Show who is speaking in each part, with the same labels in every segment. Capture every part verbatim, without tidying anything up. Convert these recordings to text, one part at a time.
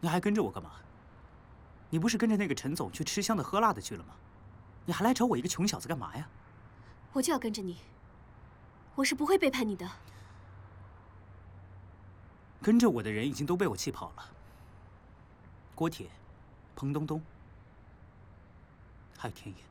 Speaker 1: 你还跟着我干嘛？你不是跟着那个陈总去吃香的喝辣的去了吗？你还来找我一个穷小子干嘛呀？
Speaker 2: 我就要跟着你，我是不会背叛你的。
Speaker 1: 跟着我的人已经都被我气跑了。郭铁、彭东东，还有天野。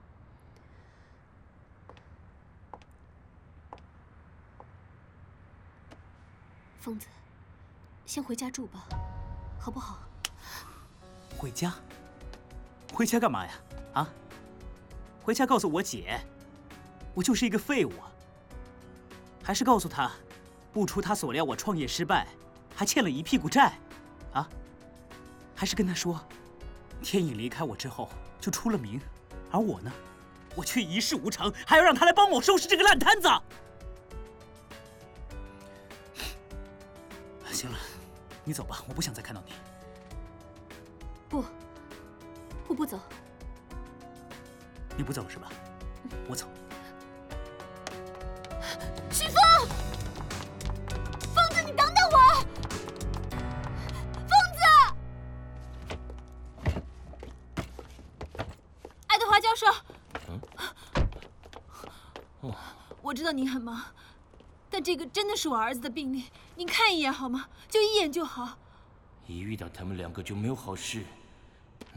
Speaker 2: 疯子，先回家住吧，好不好？
Speaker 1: 回家？回家干嘛呀？啊？回家告诉我姐，我就是一个废物啊。还是告诉她，不出她所料，我创业失败，还欠了一屁股债，啊？还是跟她说，天影离开我之后就出了名，而我呢，我却一事无成，还要让她来帮我收拾这个烂摊子。行了，你走吧，我不想再看到你。
Speaker 2: 不，我不走。
Speaker 1: 你不走是吧？我走。
Speaker 2: 许峰，疯子，你等等我！疯子，爱德华教授。
Speaker 3: 嗯。哦。
Speaker 4: 我知道您很忙。但这个真的是我儿子的病例，您看一眼好吗？就一眼就好。
Speaker 3: 一遇到他们两个就没有好事。